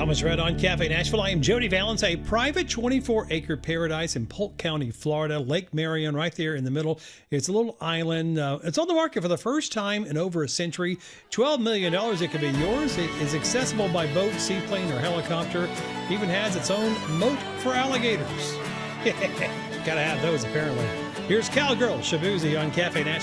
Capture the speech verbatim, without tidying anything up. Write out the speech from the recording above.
Thomas Red on Cafe Nashville. I am Jody Valens, a private twenty-four acre paradise in Polk County, Florida. Lake Marion right there in the middle. It's a little island. Uh, it's on the market for the first time in over a century. twelve million dollars. It could be yours. It is accessible by boat, seaplane, or helicopter. It even has its own moat for alligators. Gotta have those, apparently. Here's Cowgirl Shabuzi on Cafe Nashville.